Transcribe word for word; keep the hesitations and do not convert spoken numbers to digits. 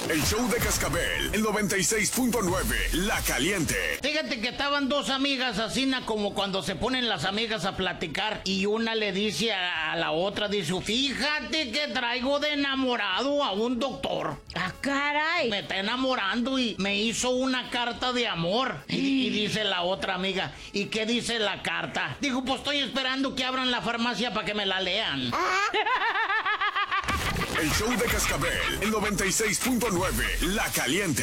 El show de Cascabel, el noventa y seis punto nueve, La Caliente. Fíjate que estaban dos amigas así, na, como cuando se ponen las amigas a platicar y una le dice a, a la otra, dice, fíjate que traigo de enamorado a un doctor. ¡Ah, caray! Me está enamorando y me hizo una carta de amor. Y, y dice la otra amiga, ¿y qué dice la carta? Digo, pues estoy esperando que abran la farmacia para que me la lean. El show de Cascabel, el noventa y seis punto nueve, La Caliente.